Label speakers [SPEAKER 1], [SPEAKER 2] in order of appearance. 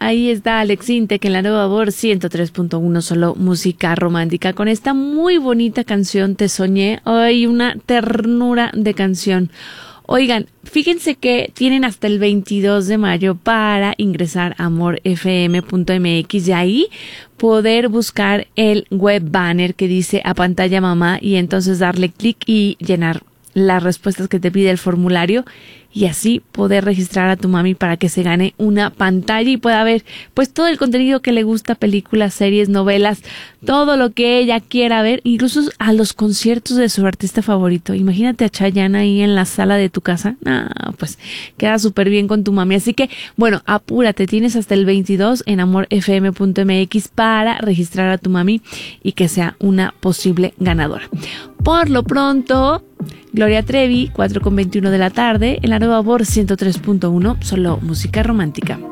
[SPEAKER 1] Ahí está Alex Intec en la Nueva Voz 103.1, solo música romántica. Con esta muy bonita canción, Te Soñé. Ay, una ternura de canción. Oigan, fíjense que tienen hasta el 22 de mayo para ingresar a amorfm.mx y ahí poder buscar el web banner que dice A Pantalla Mamá y entonces darle clic y llenar las respuestas que te pide el formulario y así poder registrar a tu mami para que se gane una pantalla y pueda ver pues todo el contenido que le gusta, películas, series, novelas, todo lo que ella quiera ver, incluso a los conciertos de su artista favorito. Imagínate a Chayanne ahí en la sala de tu casa. Pues queda súper bien con tu mami. Así que, bueno, apúrate, tienes hasta el 22 en amorfm.mx para registrar a tu mami y que sea una posible ganadora. Por lo pronto, Gloria Trevi, 4:21 de la tarde, en la Nueva Voz 103.1, solo música romántica.